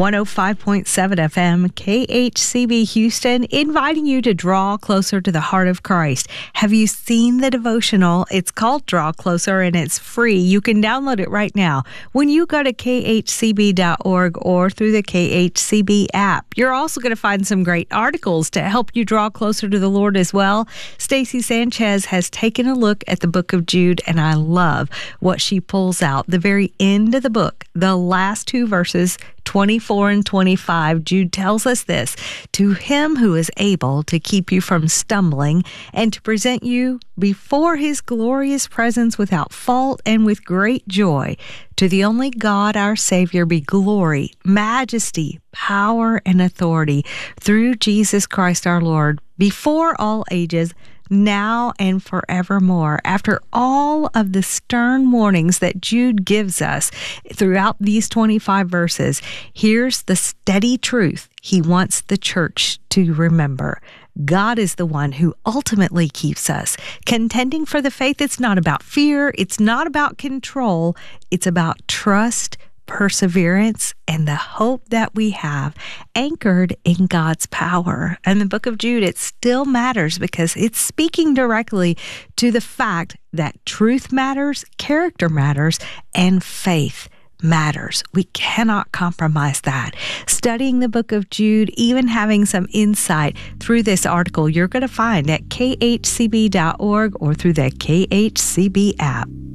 105.7 FM, KHCB Houston, inviting you to draw closer to the heart of Christ. Have you seen the devotional? It's called Draw Closer, and it's free. You can download it right now when you go to khcb.org or through the KHCB app. You're also going to find some great articles to help you draw closer to the Lord as well. Stacy Sanchez has taken a look at the book of Jude, and I love what she pulls out. The very end of the book, the last two verses, 24 and 25, Jude tells us this: to him who is able to keep you from stumbling and to present you before his glorious presence without fault and with great joy, to the only God our Savior be glory, majesty, power, and authority through Jesus Christ our Lord, before all ages, now and forevermore. After all of the stern warnings that Jude gives us throughout these 25 verses, here's the steady truth he wants the church to remember. God is the one who ultimately keeps us. Contending for the faith, it's not about fear, it's not about control, it's about trust, perseverance, and the hope that we have anchored in God's power. And the book of Jude, it still matters because it's speaking directly to the fact that truth matters, character matters, and faith matters. We cannot compromise that. Studying the book of Jude, even having some insight through this article, you're going to find at khcb.org or through the KHCB app.